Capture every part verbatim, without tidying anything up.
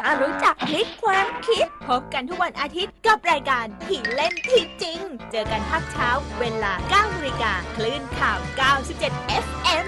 มารู้จักพลิกความคิดพบกันทุกวันอาทิตย์กับรายการผีเล่นผีจริงเจอกันภาคเช้าเวลา เก้านาฬิกา นคลื่นข่าว เก้าสิบเจ็ด เอฟ เอ็ม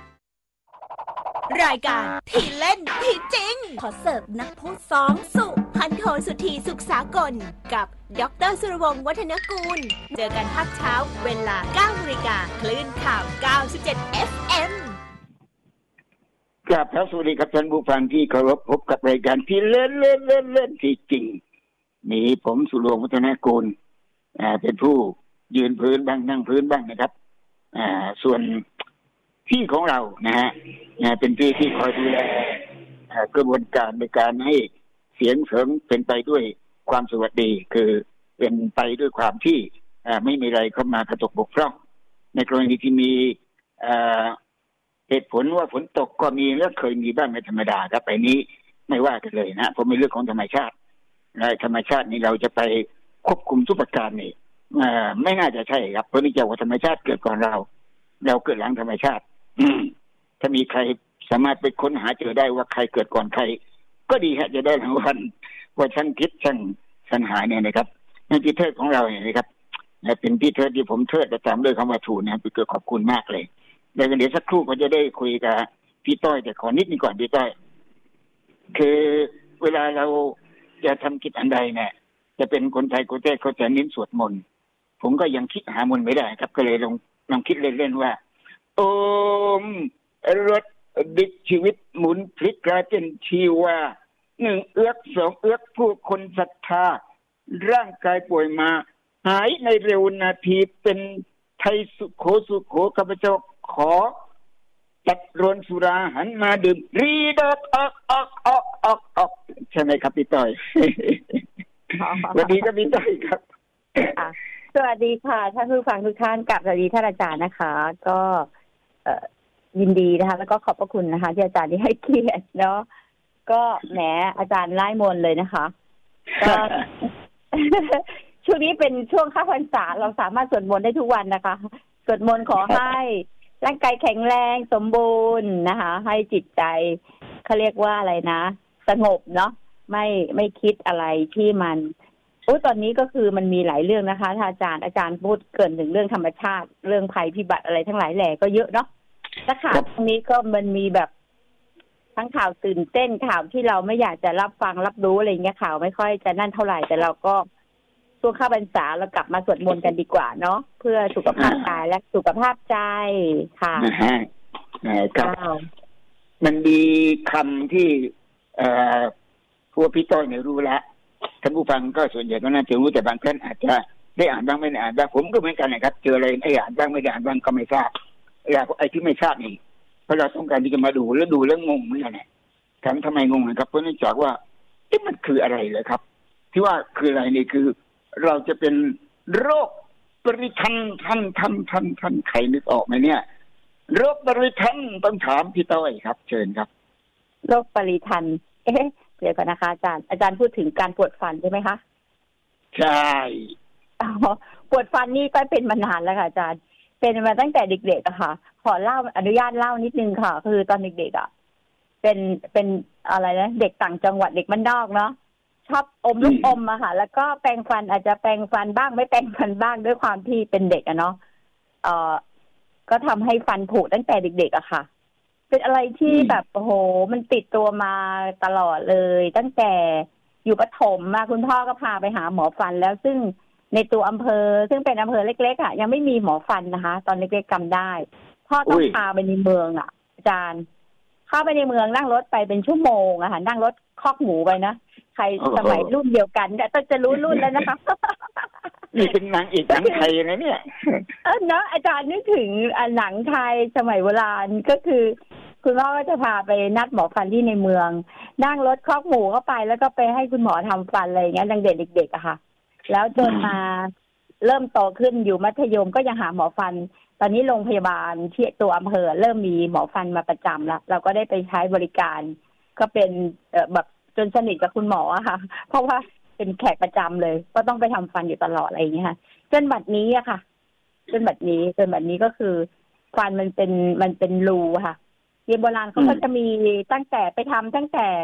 รายการผีเล่นผีจริงขอเสิร์ฟนักพูดสองสุพันโทสุธีสุขสากลกับดร.สุรวงศ์วัฒนกูลเจอกันภาคเช้าเวลา เก้านาฬิกา นคลื่นข่าว เก้าสิบเจ็ด เอฟ เอ็มกราบสวัสดีครับท่านผู้ฟังที่เคารพพบกับรายการที่เล่นเล่นเล่นเล่นที่จริงมีผมสุรวงศ์วัฒนกูลอ่าเป็นผู้ยืนพื้นบ้างนั่งพื้นบ้างนะครับอ่าส่วนที่ของเรานะฮะเป็นที่ที่คอยดูแลกระบวนการในการให้เสียงเสริงเป็นไปด้วยความสวัสดีคือเป็นไปด้วยความที่ไม่มีอะไรเข้ามากระตกบกพร่องในกรณีที่มีเหตุผลว่าฝนตกก็มีและเคยมีบ้างในธรรมดาครับไปนี้ไม่ว่ากันเลยนะเพราะเป็นเรื่องของธรรมชาติในธรรมชาตินี้เราจะไปควบคุมทุกประการนี่ไม่น่าจะใช่ครับเพราะนี่จะว่าธรรมชาติเกิดก่อนเราเราเกิดหลังธรรมชาติถ้ามีใครสามารถไปค้นหาเจอได้ว่าใครเกิดก่อนใครก็ดีฮะจะได้รางวัลว่าช่างคิดช่างสรรหาเนี่ยนะครับในที่เทิดของเราเนี่ยนะครับเป็นที่เทิดที่ผมเทิดประจำด้วยคำว่าถูกนะครับเกิดขอบคุณมากเลยเดี๋ยวเดี๋ยวสักครู่ก็จะได้คุยกับพี่ต้อยแต่ขอนิดนึงก่อนพี่ต้อยคือเวลาเราจะทำกิจอันใดเนี่ยจะเป็นคนไทยคนแรกเขาจะเน้นสวดมนต์ผมก็ยังคิดหามนต์ไม่ได้ครับก็เลยลองลองคิดเล่นๆว่าโอมรถดิบชีวิตหมุนพลิกกลายเป็นชีวาหนึ่งเอื้อกสองเอื้อกผู้คนศรัทธาร่างกายป่วยมาหายในเร็วนาทีเป็นไทยสุโขสุโขข้าพเจ้าขอจัดรวนสุราหันมาดื่มรีดอกออกออกออกออกออกใช่ไหมครับพี่ต้อยสวัสดีครับพี่ต้อยครับสวัสดีค่ะท่านผู้ฟังทุกท่านกับสวัสดีท่านอาจารย์นะคะก็ยินดีนะคะแล้วก็ขอบพระคุณนะคะที่อาจารย์ได้ให้เกียรติเนาะก็แหมอาจารย์ไล่มนเลยนะคะก็ช่วงนี้เป็นช่วงเข้าพรรษาเราสามารถสวดมนต์ได้ทุกวันนะคะสวดมนต์ขอให้ร่างกายแข็งแรงสมบูรณ์นะคะให้จิตใจเขาเรียกว่าอะไรนะสงบเนาะไม่ไม่คิดอะไรที่มันโอ้ตอนนี้ก็คือมันมีหลายเรื่องนะคะท่านอาจารย์อาจารย์พูดเกินถึงเรื่องธรรมชาติเรื่องภัยพิบัติอะไรทั้งหลายแหล่ก็เยอะเนาะและข่าวตรงนี้ก็มันมีแบบทั้งข่าวตื่นเต้นข่าวที่เราไม่อยากจะรับฟังรับรู้อะไรเงี้ยข่าวไม่ค่อยจะนั่นเท่าไหร่แต่เราก็ช่วงเข้าพรรษาเรากลับมาสวดมนต์กันดีกว่าเนาะเพื่อสุขภาพกายและสุขภาพใจค่ะครับมันมีคำที่เอ่อพวกพี่ต้อยเนี่ยรู้แล้วท่านผู้ฟังก็ส่วนใหญ่ก็น่าจะรู้แต่บางท่านอาจจะได้อ่านบ้างไม่ได้อ่านบ้างผมก็เหมือนกันนะครับเจออะไรไอ้อ่านบ้างไม่ได้อ่านบ้างก็ไม่ทราบไอ้ที่ไม่ทราบนี่เพราะเราต้องการที่จะมาดูแล้วดูแล้วงงเหมือนกันเนี่ยถามทำไมงงนะครับเพราะเนื่องจากว่าเอ๊ะมันคืออะไรเลยครับที่ว่าคืออะไรนี่คือเราจะเป็นโรคปริทันท่านท่านท่านท่านใครนึกออกไหมเนี่ยโรคปริทันต้องถามพี่ต้อยครับเชิญครับโรคปริทันเอ๊ะเดี๋ยวก่อนนะคะอาจารย์อาจารย์พูดถึงการปวดฟันใช่ไหมคะใช่อ๋อปวดฟันนี่ก็เป็นมานานแล้วค่ะอาจารย์เป็นมาตั้งแต่เด็กๆอะค่ะขอเล่าอนุญาตเล่านิดนึงค่ะคือตอนเด็กๆอะเป็นเป็นอะไรนะเด็กต่างจังหวัดเด็กบ้านนอกเนาะชอบอมลูกอมอะค่ะแล้วก็แปรงฟันอาจจะแปรงฟันบ้างไม่แปรงฟันบ้างด้วยความที่เป็นเด็กอะเนาะเอ่อก็ทำให้ฟันผุตั้งแต่เด็กๆอะค่ะเป็นอะไรที่แบบโอ้โหมันติดตัวมาตลอดเลยตั้งแต่อยู่ประถมมาคุณพ่อก็พาไปหาหมอฟันแล้วซึ่งในตัวอำเภอซึ่งเป็นอำเภอเล็กๆอ่ะยังไม่มีหมอฟันนะคะตอนเล็กๆจำได้พ่อต้องพาไปในเมืองอ่ะอาจารย์เข้าไปในเมืองนั่งรถไปเป็นชั่วโมงอะค่ะนั่งรถคอกหมูไปนะใครสมัยรุ่นเดียวกันเนี่ยต้องจะรู้รุ่นแล้วนะคะนี่เป็นหนังอีกหนังไทยนะเนี่ยเออเนาะอาจารย์นึกถึงหนังไทยสมัยโบราณก็คือคุณพ่อก็จะพาไปนัดหมอฟันที่ในเมืองนั่งรถคอกหมูเข้าไปแล้วก็ไปให้คุณหมอทำฟันอะไรอย่างเงี้ยดังเด็กๆอะค่ะแล้วจนมาเริ่มโตขึ้นอยู่มัธยมก็ยังหาหมอฟันตอนนี้โรงพยาบาลที่ตัวอำเภอเริ่มมีหมอฟันมาประจำแล้วเราก็ได้ไปใช้บริการก็เป็นแบบจนสนิทกับคุณหมออะค่ะเพราะว่าเป็นแขกประจำเลยก็ต้องไปทำฟันอยู่ตลอดอะไรอย่างเงี้ยค่ะจนบัดนี้อะค่ะจนบัดนี้จนบัดนี้ก็คือฟันมันเป็นมันเป็นรูค่ะเรียนโบราณเขาก็จะมีตั้งแต่ไปทำตั้งแต่